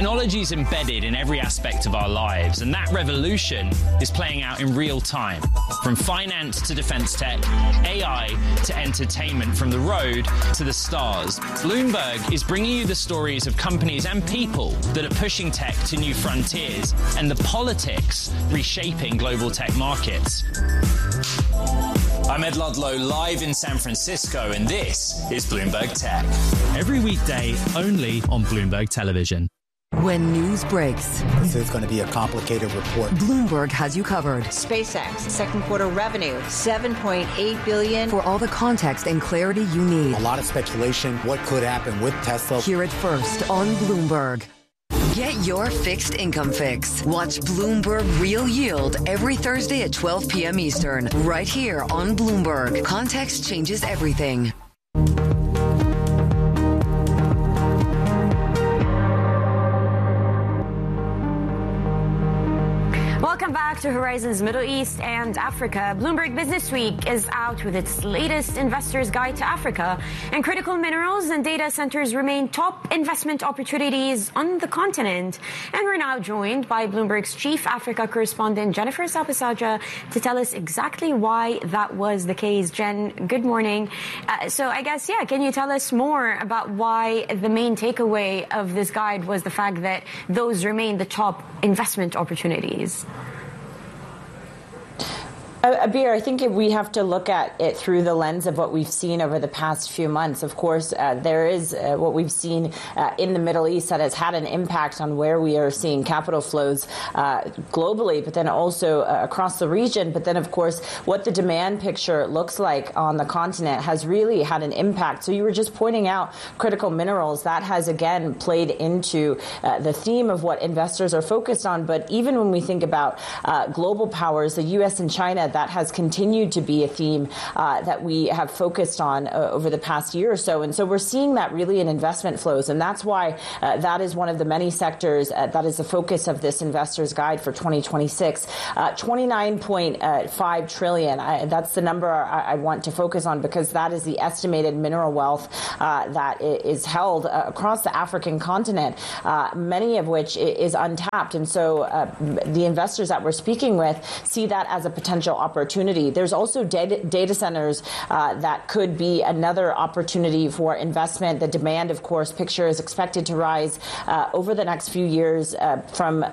Technology is embedded in every aspect of our lives, and that revolution is playing out in real time. From finance to defense tech, AI to entertainment, from the road to the stars. Bloomberg is bringing you the stories of companies and people that are pushing tech to new frontiers and the politics reshaping global tech markets. I'm Ed Ludlow, live in San Francisco, and this is Bloomberg Tech. Every weekday, only on Bloomberg Television. When news breaks, this is going to be a complicated report. Bloomberg has you covered. SpaceX, second quarter revenue, $7.8 billion. For all the context and clarity you need. A lot of speculation, what could happen with Tesla. Hear it first on Bloomberg. Get your fixed income fix. Watch Bloomberg Real Yield every Thursday at 12 p.m. Eastern, right here on Bloomberg. Context changes everything. Welcome back to Horizons Middle East and Africa. Bloomberg Businessweek is out with its latest investor's guide to Africa, and critical minerals and data centers remain top investment opportunities on the continent. And we're now joined by Bloomberg's chief Africa correspondent, Jennifer Sapasaja, to tell us exactly why that was the case. Jen, good morning. So I guess, can you tell us more about why the main takeaway of this guide was the fact that those remain the top investment opportunities? Abir, I think if we have to look at it through the lens of what we've seen over the past few months. Of course, there is what we've seen in the Middle East that has had an impact on where we are seeing capital flows globally, but then also across the region. But then, of course, what the demand picture looks like on the continent has really had an impact. So you were just pointing out critical minerals. That has, again, played into the theme of what investors are focused on. But even when we think about global powers, the U.S. and China, that has continued to be a theme that we have focused on over the past year or so. And so we're seeing that really in investment flows. And that's why that is one of the many sectors that is the focus of this investor's guide for 2026. 29.5 trillion. That's the number I want to focus on, because that is the estimated mineral wealth that is held across the African continent, many of which is untapped. And so the investors that we're speaking with see that as a potential opportunity. There's also data centers that could be another opportunity for investment. The demand, of course, picture is expected to rise over the next few years from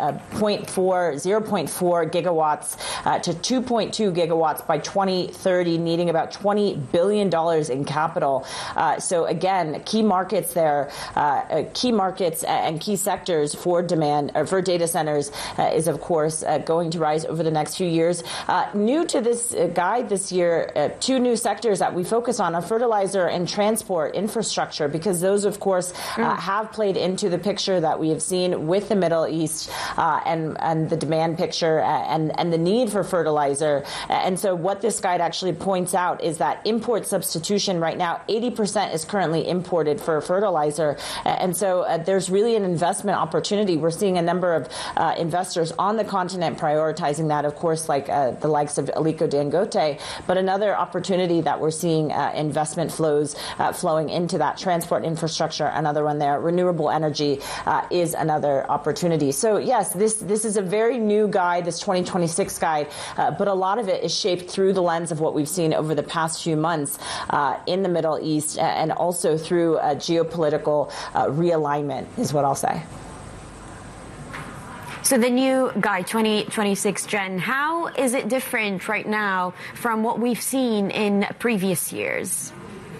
0.4 gigawatts to 2.2 gigawatts by 2030, needing about $20 billion in capital. So again, key markets there, key markets and key sectors for demand for data centers is, of course, going to rise over the next few years. New to this guide this year, two new sectors that we focus on are fertilizer and transport infrastructure, because those, of course, have played into the picture that we have seen with the Middle East and the demand picture and the need for fertilizer. And so what this guide actually points out is that import substitution right now, 80% is currently imported for fertilizer. And so there's really an investment opportunity. We're seeing a number of investors on the continent prioritizing that, of course, like the likes of Aliko Dangote, but another opportunity that we're seeing investment flows flowing into that transport infrastructure, another one there. Renewable energy is another opportunity. So yes, this is a very new guide, this 2026 guide, but a lot of it is shaped through the lens of what we've seen over the past few months in the Middle East, and also through geopolitical realignment is what I'll say. So the new guide 2026, Jen, how is it different right now from what we've seen in previous years?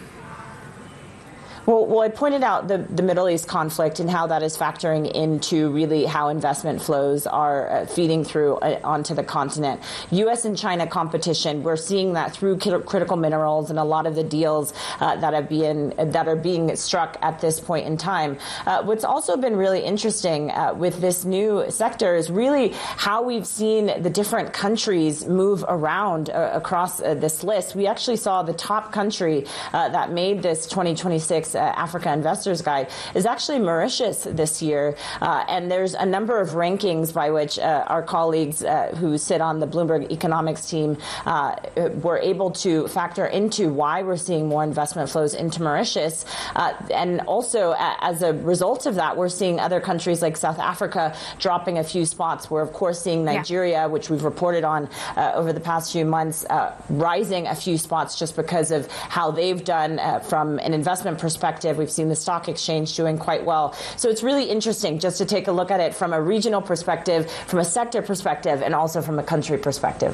Well, I pointed out the Middle East conflict and how that is factoring into really how investment flows are feeding through onto the continent. U.S. and China competition, we're seeing that through critical minerals and a lot of the deals that are being struck at this point in time. What's also been really interesting with this new sector is really how we've seen the different countries move around across this list. We actually saw the top country that made this 2026 Africa Investors Guide is actually Mauritius this year. And there's a number of rankings by which our colleagues who sit on the Bloomberg economics team were able to factor into why we're seeing more investment flows into Mauritius. And also, as a result of that, we're seeing other countries like South Africa dropping a few spots. We're, of course, seeing Nigeria, which we've reported on over the past few months, rising a few spots just because of how they've done from an investment perspective. We've seen the stock exchange doing quite well. So it's really interesting just to take a look at it from a regional perspective, from a sector perspective, and also from a country perspective.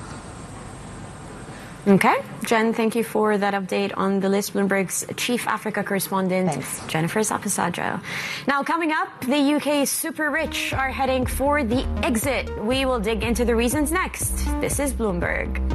Okay. Jen, thank you for that update on the list. Bloomberg's chief Africa correspondent, Thanks. Jennifer Sapasajo. Now, coming up, the UK's super rich are heading for the exit. We will dig into the reasons next. This is Bloomberg.